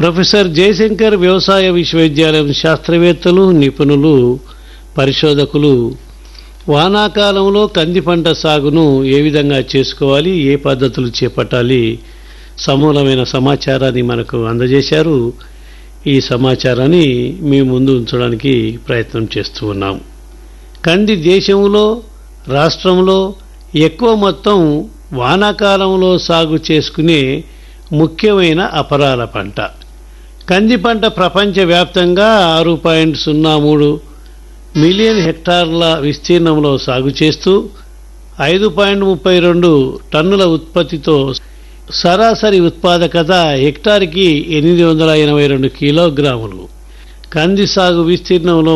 Professor Jayashankar వ్యవసాయ విశ్వవిద్యాలయం శాస్త్రవేత్తలు, నిపుణులు, పరిశోధకులు వానాకాలంలో కంది పంట సాగును ఏ విధంగా చేసుకోవాలి, ఏ పద్ధతులు చేపట్టాలి సమూలమైన సమాచారాన్ని మనకు అందజేశారు. ఈ సమాచారాన్ని మీ ముందు ఉంచడానికి ప్రయత్నం చేస్తూ ఉన్నాం. కంది దేశంలో, రాష్ట్రంలో ఎక్కువ మొత్తం వానాకాలంలో సాగు చేసుకునే ముఖ్యమైన అపరాల పంట. కంది పంట ప్రపంచవ్యాప్తంగా 6.03 మిలియన్ హెక్టార్ల విస్తీర్ణంలో సాగు చేస్తూ 5.32 టన్నుల ఉత్పత్తితో సరాసరి ఉత్పాదకత హెక్టార్కి 882 కిలోగ్రాములు. కంది సాగు విస్తీర్ణంలో